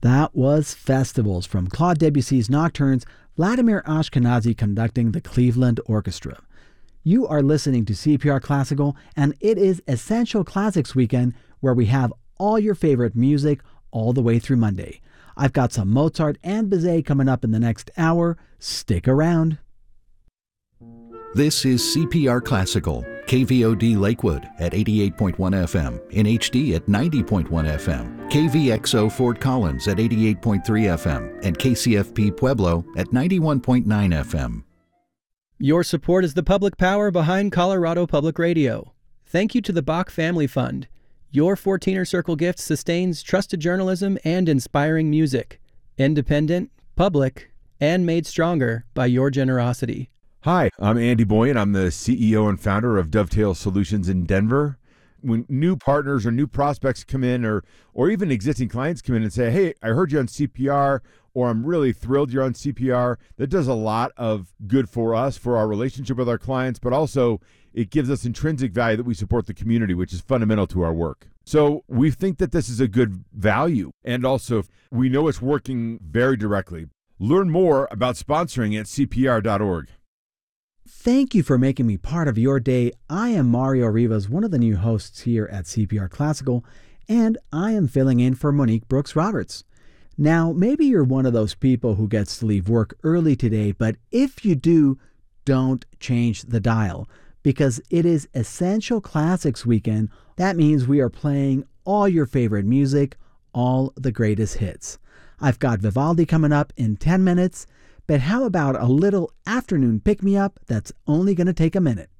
That was Festivals from Claude Debussy's Nocturnes, Vladimir Ashkenazy conducting the Cleveland Orchestra. You are listening to CPR Classical, and it is Essential Classics Weekend, where we have all your favorite music all the way through Monday. I've got some Mozart and Bizet coming up in the next hour. Stick around. This is CPR Classical, KVOD Lakewood at 88.1 FM, in HD at 90.1 FM, KVXO Fort Collins at 88.3 FM, and KCFP Pueblo at 91.9 FM. Your support is the public power behind Colorado Public Radio. Thank you to the Bach Family Fund. Your 14er Circle gift sustains trusted journalism and inspiring music. Independent, public, and made stronger by your generosity. Hi, I'm Andy Boyan. I'm the CEO and founder of Dovetail Solutions in Denver. When new partners or new prospects come in, or even existing clients come in and say, hey, I heard you on CPR, or I'm really thrilled you're on CPR, that does a lot of good for us, for our relationship with our clients, but also it gives us intrinsic value that we support the community, which is fundamental to our work. So we think that this is a good value, and also we know it's working very directly. Learn more about sponsoring at cpr.org. Thank you for making me part of your day. I am Mario Rivas, one of the new hosts here at CPR Classical, and I am filling in for Monique Brooks Roberts. Now, maybe you're one of those people who gets to leave work early today, but if you do, don't change the dial, because it is Essential Classics Weekend. That means we are playing all your favorite music, all the greatest hits. I've got Vivaldi coming up in 10 minutes, but how about a little afternoon pick-me-up that's only going to take a minute?